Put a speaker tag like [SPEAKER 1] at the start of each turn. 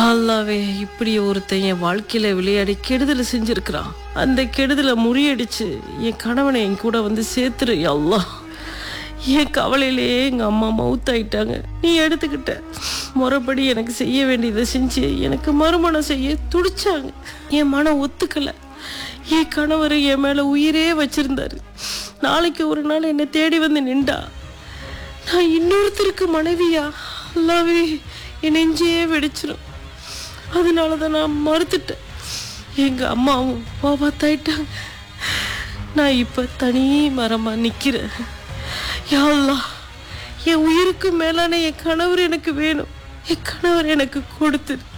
[SPEAKER 1] அல்லாவே, இப்படி ஒருத்தன் என் வாழ்க்கையில விளையாடி கெடுதலை செஞ்சிருக்கிறான். அந்த கெடுதலை முறியடிச்சு என் கணவனை என் கூட வந்து சேர்த்துரு அல்லாஹ். என் கவலையிலேயே எங்க அம்மா மவுத்தாயிட்டாங்க. நீ எடுத்துக்கிட்ட முறைப்படி எனக்கு செய்ய வேண்டியதை செஞ்சு எனக்கு மறுமணம் செய்ய துடிச்சாங்க. என் மனம் ஒத்துக்கல. என் கணவர் என் மேல உயிரே வச்சிருந்தாரு. நாளைக்கு ஒரு நாள் என்னை தேடி வந்து நின்றா நான் இன்னொருத்தருக்கு மனைவியா? அல்லாவே, என் நெஞ்சையே வெடிச்சிடும். அதனாலதான் நான் மறுத்துட்டேன். எங்க அம்மாவும் பாபாத்தாயிட்டாங்க. நான் இப்ப தனி மரமா நிக்கிறேன். யா அல்லாஹ், என் உயிருக்கு மேலான என் கணவர் எனக்கு வேணும். என் கணவர் எனக்கு கொடுத்து